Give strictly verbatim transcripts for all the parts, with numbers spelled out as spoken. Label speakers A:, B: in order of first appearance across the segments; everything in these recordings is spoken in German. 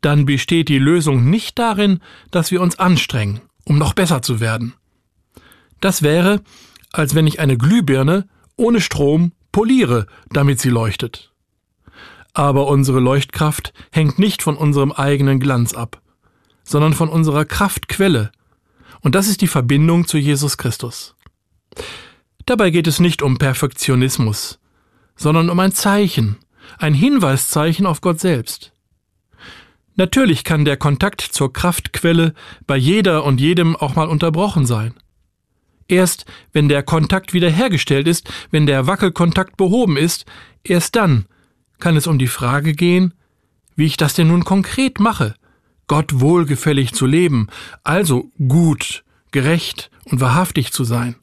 A: dann besteht die Lösung nicht darin, dass wir uns anstrengen, um noch besser zu werden. Das wäre, als wenn ich eine Glühbirne ohne Strom poliere, damit sie leuchtet. Aber unsere Leuchtkraft hängt nicht von unserem eigenen Glanz ab, sondern von unserer Kraftquelle. Und das ist die Verbindung zu Jesus Christus. Dabei geht es nicht um Perfektionismus, sondern um ein Zeichen, ein Hinweiszeichen auf Gott selbst. Natürlich kann der Kontakt zur Kraftquelle bei jeder und jedem auch mal unterbrochen sein. Erst wenn der Kontakt wiederhergestellt ist, wenn der Wackelkontakt behoben ist, erst dann kann es um die Frage gehen, wie ich das denn nun konkret mache, Gott wohlgefällig zu leben, also gut, gerecht und wahrhaftig zu sein.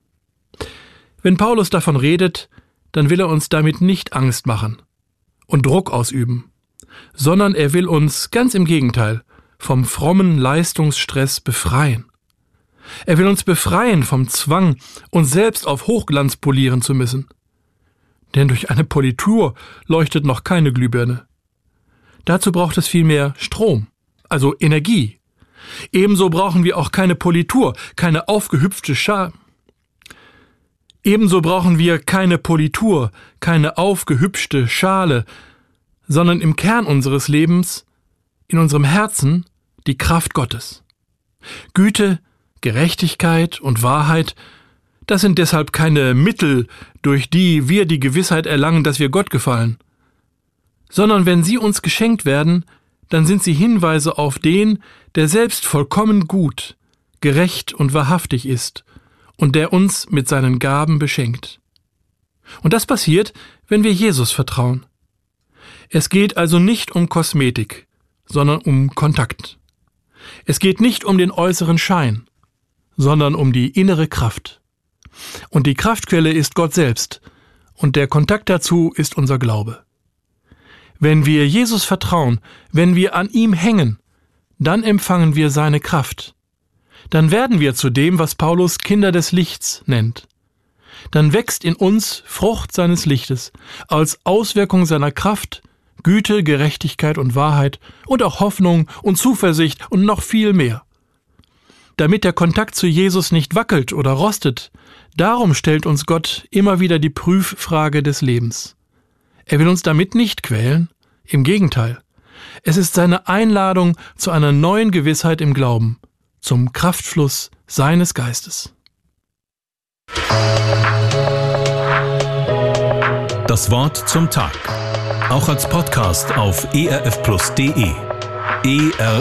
A: Wenn Paulus davon redet, dann will er uns damit nicht Angst machen und Druck ausüben, sondern er will uns, ganz im Gegenteil, vom frommen Leistungsstress befreien. Er will uns befreien vom Zwang, uns selbst auf Hochglanz polieren zu müssen. Denn durch eine Politur leuchtet noch keine Glühbirne. Dazu braucht es vielmehr Strom, also Energie. Ebenso brauchen wir auch keine Politur, keine aufgehüpfte Schale. Ebenso brauchen wir keine Politur, keine aufgehübschte Schale, sondern im Kern unseres Lebens, in unserem Herzen, die Kraft Gottes. Güte, Gerechtigkeit und Wahrheit, das sind deshalb keine Mittel, durch die wir die Gewissheit erlangen, dass wir Gott gefallen, sondern wenn sie uns geschenkt werden, dann sind sie Hinweise auf den, der selbst vollkommen gut, gerecht und wahrhaftig ist und der uns mit seinen Gaben beschenkt. Und das passiert, wenn wir Jesus vertrauen. Es geht also nicht um Kosmetik, sondern um Kontakt. Es geht nicht um den äußeren Schein, sondern um die innere Kraft. Und die Kraftquelle ist Gott selbst, und der Kontakt dazu ist unser Glaube. Wenn wir Jesus vertrauen, wenn wir an ihm hängen, dann empfangen wir seine Kraft. Dann werden wir zu dem, was Paulus Kinder des Lichts nennt. Dann wächst in uns Frucht seines Lichtes, als Auswirkung seiner Kraft, Güte, Gerechtigkeit und Wahrheit und auch Hoffnung und Zuversicht und noch viel mehr. Damit der Kontakt zu Jesus nicht wackelt oder rostet, darum stellt uns Gott immer wieder die Prüffrage des Lebens. Er will uns damit nicht quälen, im Gegenteil. Es ist seine Einladung zu einer neuen Gewissheit im Glauben, zum Kraftfluss seines Geistes.
B: Das Wort zum Tag. Auch als Podcast auf e r f plus punkt d e. E R